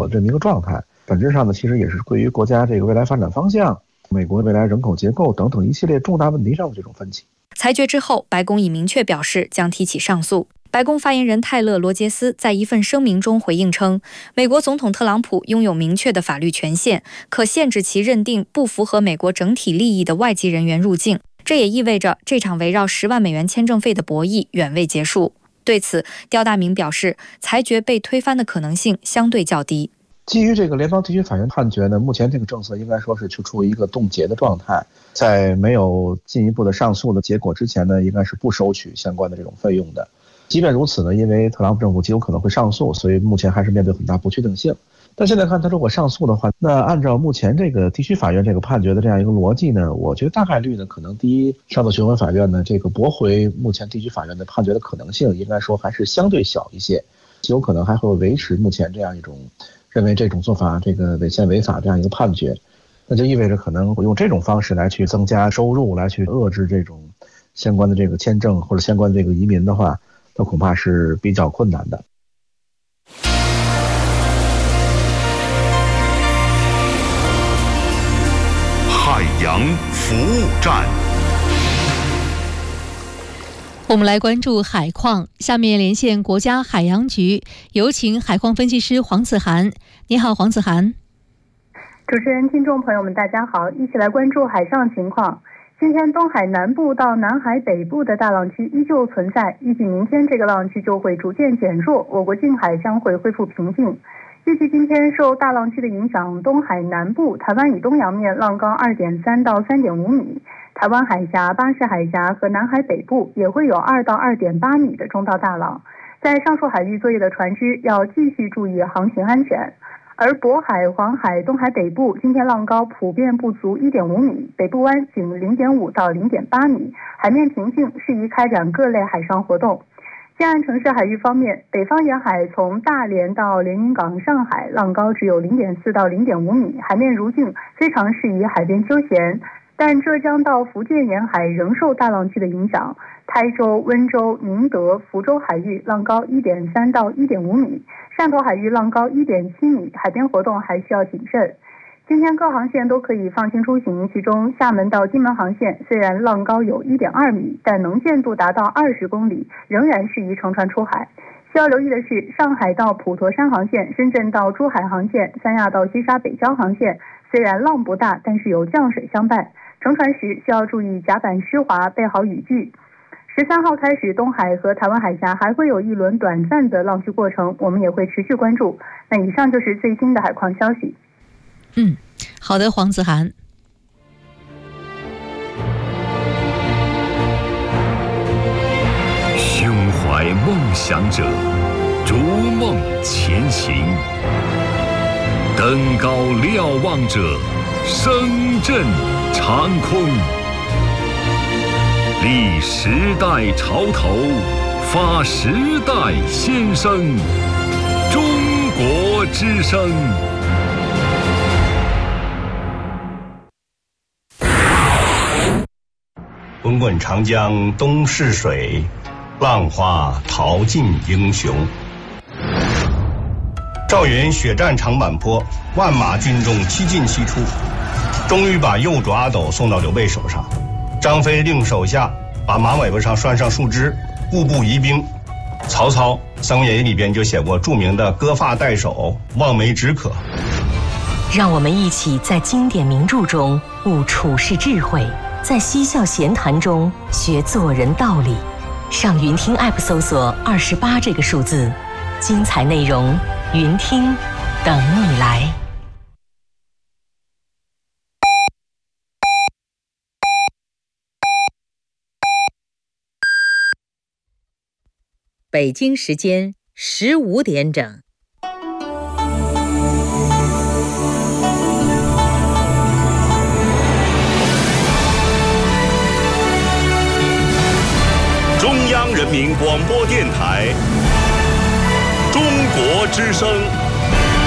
这么一个状态。本质上呢，其实也是对于国家这个未来发展方向、美国未来人口结构等等一系列重大问题上的这种分歧。 裁决之后，白宫已明确表示将提起上诉。白宫发言人泰勒·罗杰斯在一份声明中回应称，美国总统特朗普拥有明确的法律权限，可限制其认定不符合美国整体利益的外籍人员入境。这也意味着这场围绕10万美元签证费的博弈远未结束。对此，刁大明表示，裁决被推翻的可能性相对较低。 基于这个联邦地区法院判决呢，目前这个政策应该说是处于一个冻结的状态，在没有进一步的上诉的结果之前呢，应该是不收取相关的这种费用的。即便如此呢，因为特朗普政府极有可能会上诉，所以目前还是面对很大不确定性。但现在看他如果上诉的话，那按照目前这个地区法院这个判决的这样一个逻辑呢，我觉得大概率呢，可能第一，上诉巡回法院呢这个驳回目前地区法院的判决的可能性，应该说还是相对小一些，极有可能还会维持目前这样一种认为这种做法这个违宪违法这样一个判决。那就意味着可能会用这种方式来去增加收入，来去遏制这种相关的这个签证或者相关的这个移民的话，那恐怕是比较困难的。 海洋服务站， 我们来关注海况。下面连线国家海洋局，有请海况分析师黄子涵。你好，黄子涵。 主持人、听众朋友们，大家好，一起来关注海上情况。今天东海南部到南海北部的大浪区依旧存在，预计明天这个浪区就会逐渐减弱，我国近海将会恢复平静。预计今天受大浪区的影响，东海南部、台湾以东洋面浪高2.3到3.5米，台湾海峡、巴士海峡和南海北部也会有2到2.8米的中到大浪。在上述海域作业的船只要继续注意航行安全。而渤海、黄海、东海北部今天浪高普遍不足1.5米，北部湾仅0.5到0.8米，海面平静，适宜开展各类海上活动。近岸城市海域方面，北方沿海从大连到连云港、上海浪高只有0.4到0.5米，海面如镜，非常适宜海边休闲。但浙江到福建沿海仍受大浪区的影响，台州、温州、宁德、福州海域浪高1.3到1.5米，汕头海域浪高1.7米，海边活动还需要谨慎。今天各航线都可以放心出行，其中厦门到金门航线虽然浪高有1.2米，但能见度达到20公里，仍然适宜乘船出海。需要留意的是，上海到普陀山航线、深圳到珠海航线、三亚到西沙北礁航线虽然浪不大，但是有降水相伴，乘船时需要注意甲板湿滑，备好雨具。13号开始，东海和台湾海峡还会有一轮短暂的浪区过程，我们也会持续关注。那以上就是最新的海况消息。 好的，黄子涵。 胸怀梦想者，逐梦前行；登高瞭望者，声震长空。立时代潮头，发时代先声。中国之声。 滚滚长江东逝水，浪花淘尽英雄。赵云血战长坂坡，万马军中七进七出，终于把右主阿斗送到刘备手上。张飞令手下把马尾巴上拴上树枝，步步疑兵。曹操《三国演义》里边就写过著名的割发代首，望梅止渴。 让我们一起在经典名著中悟处世智慧，在嬉笑闲谈中学做人道理。上云听 App 搜索28这个数字，精彩内容云听等你来。 北京时间15点整。 中央人民广播电台，中国之声。